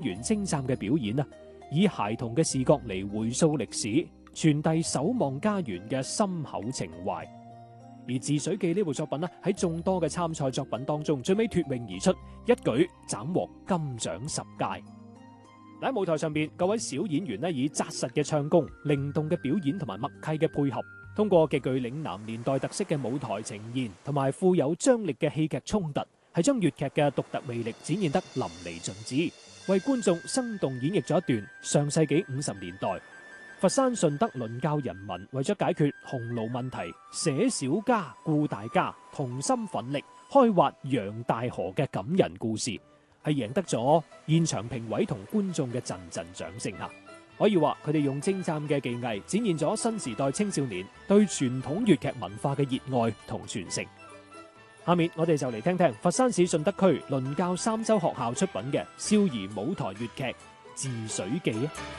員精湛嘅表演啊，以孩童嘅視角嚟回溯歷史，傳遞守望家園嘅深厚情懷。而《治水記》呢部作品呢，喺眾多嘅參賽作品當中，最尾脫穎而出，一舉斬獲金獎10屆。喺舞台上邊，各位小演員呢，以紮實嘅唱功、靈動嘅表演同埋默契嘅配合，通過極具嶺南年代特色嘅舞台呈現，同埋富有張力嘅戲劇衝突，係將粵劇嘅獨特魅力展現得淋漓盡致，為觀眾生動演繹咗一段上世紀50年代佛山順德倫教人民為咗解決洪澇問題，捨小家顧大家，同心奮力開挖楊大河嘅感人故事，係贏得咗現場評委同觀眾嘅陣陣掌聲啊！可以話佢哋用精湛嘅技藝展現咗新時代青少年對傳統粵劇文化嘅熱愛同傳承。下面我哋就嚟聽聽佛山市順德區倫教三洲學校出品嘅少兒舞台粵劇《治水記》啊！